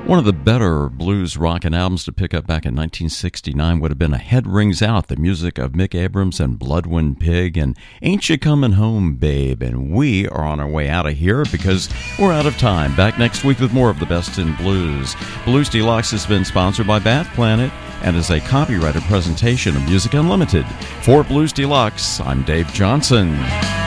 One of the better blues rockin' albums to pick up back in 1969 would have been A Head Rings Out, the music of Mick Abrams and Bloodwind Pig, and Ain't You Comin' Home, Babe? And we are on our way out of here because we're out of time. Back next week with more of the best in blues. Blues Deluxe has been sponsored by Bath Planet and is a copyrighted presentation of Music Unlimited. For Blues Deluxe, I'm Dave Johnson.